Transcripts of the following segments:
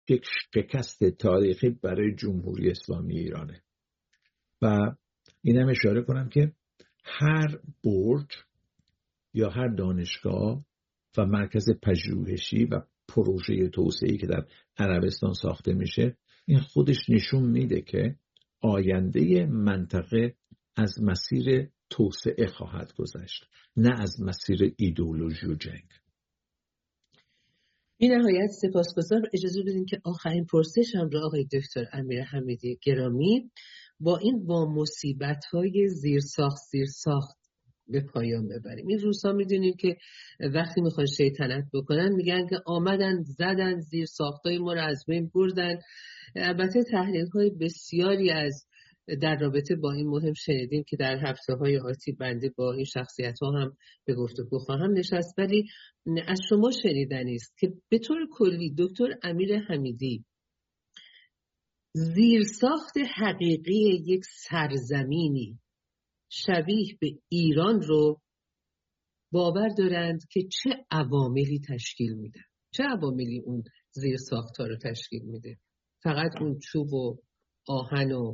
یک شکست تاریخی برای جمهوری اسلامی ایرانه. و اینم اشاره کنم که هر برج یا هر دانشگاه و مرکز پژوهشی و پروژه توسعه‌ای که در عربستان ساخته میشه، این خودش نشون میده که آینده منطقه از مسیر توسعه خواهد گذشت، نه از مسیر ایدئولوژی و جنگ. بی نهایت سپاسگزارم. اجازه بدین که آخرین پرسشم را آقای دکتر امیر حمیدی گرامی با این مصیبت‌های زیرساخت به پایان ببریم. این روزها میدونیم که وقتی میخوان شیطنت بکنن میگن که آمدن زدن زیرساخت‌های ما رو از بین بردن. البته تحلیل‌های بسیاری در رابطه با این مهم شنیدیم که در هفته‌های آتی بنده با این شخصیت‌ها هم به گفتگو خواهم نشست، ولی از شما شنیدنی است که به طور کلی دکتر امیر حمیدی زیرساخت حقیقی یک سرزمینی شبیه به ایران رو باور دارند که چه عواملی تشکیل میده، چه عواملی اون زیرساخت‌ها رو تشکیل میده؟ فقط اون چوب و آهن و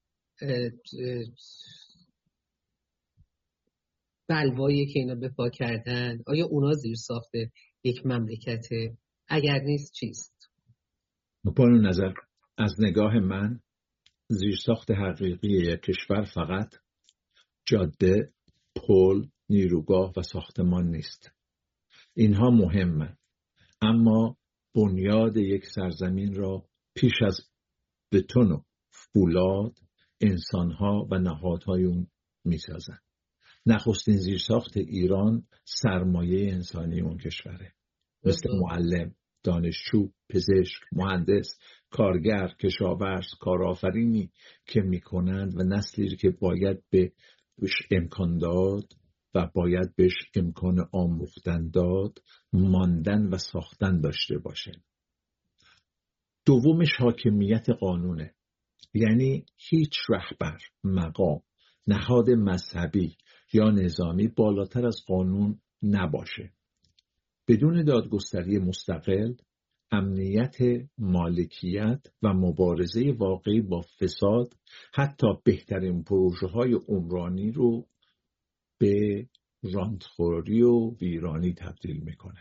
بلوایی که اینا به پا کردن، آیا اونا زیرساخت یک مملکته؟ اگر نیست چیست؟ با نظر از نگاه من زیرساخت حقیقی یک کشور فقط جاده، پل، نیروگاه و ساختمان نیست. اینها مهمه، اما بنیاد یک سرزمین را پیش از بتون و فولاد انسانها و نهادهای اون میسازن. نخستین زیرساخت ایران سرمایه انسانی اون کشوره، مثل معلم، دانشجو، پزشک، مهندس، کارگر، کشاورز، کارآفرینی که میکنند و نسلی که باید بهش امکان داد و باید بهش امکان آموختن داد، ماندن و ساختن داشته باشه. دومش حاکمیت قانونه، یعنی هیچ رهبر، مقام، نهاد مذهبی یا نظامی بالاتر از قانون نباشه. بدون دادگستری مستقل، امنیت مالکیت و مبارزه واقعی با فساد حتی بهترین پروژه‌های عمرانی رو به رانتخوری و ویرانی تبدیل میکنه.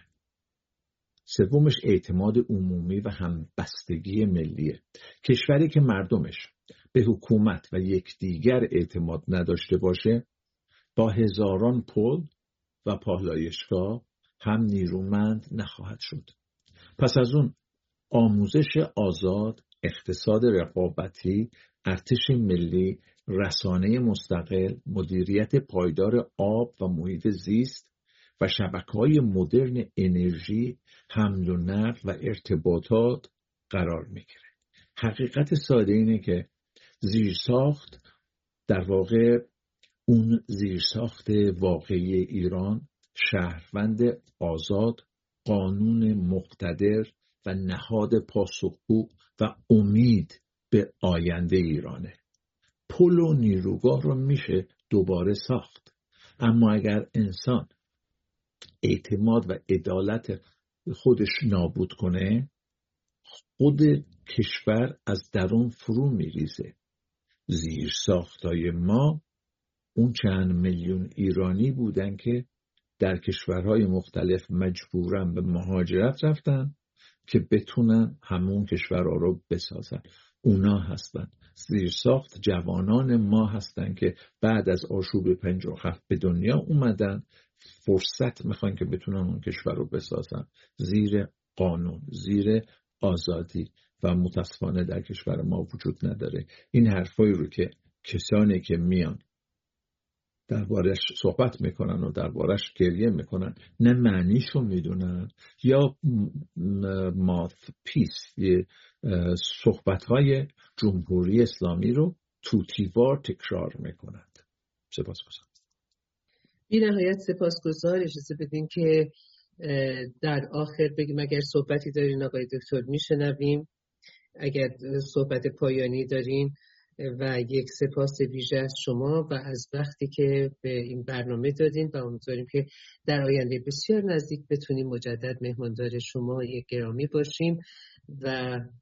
سومش اعتماد عمومی و همبستگی ملیه. کشوری که مردمش به حکومت و یکدیگر اعتماد نداشته باشه، با هزاران پل و پالایشگاه هم نیرومند نخواهد شد. پس از اون آموزش آزاد، اقتصاد رقابتی، ارتش ملی، رسانه مستقل، مدیریت پایدار آب و محیط زیست و شبکه‌های مدرن انرژی، حمل و نقل و ارتباطات قرار میگیره. حقیقت ساده اینه که زیرساخت در واقع اون زیرساخت واقعی ایران شهروند آزاد، قانون مقتدر و نهاد پاسخگو و امید به آینده ایرانه. پل و نیروگاه رو میشه دوباره ساخت، اما اگر انسان اعتماد و عدالت خودش نابود کنه، خود کشور از درون فرو میریزه. زیرساختای ما اون چند میلیون ایرانی بودن که در کشورهای مختلف مجبورن به مهاجرت رفتن که بتونن همون کشورها رو بسازن. اونا هستن. زیرساخت جوانان ما هستن که بعد از آشوب 57 به دنیا اومدن، فرصت میخوان که بتونن اون کشور رو بسازن زیر قانون، زیر آزادی، و متاسفانه در کشور ما وجود نداره. این حرفایی رو که کسانی که میان دربارش صحبت میکنن و دربارش گریه میکنن، نه معنیشو میدونن یا ماث پیس صحبتهای جمهوری اسلامی رو توتیوار تکرار میکنند. سپاسگزارم. بی نهایت سپاسگزار. اجازه بدین که در آخر بگیم اگر صحبتی دارین آقای دکتر میشنویم، اگر صحبت پایانی دارین، و یک سپاس ویژه از شما و از وقتی که به این برنامه دادین و امیدواریم که در آینده بسیار نزدیک بتونیم مجدد مهماندار شما یک گرامی باشیم و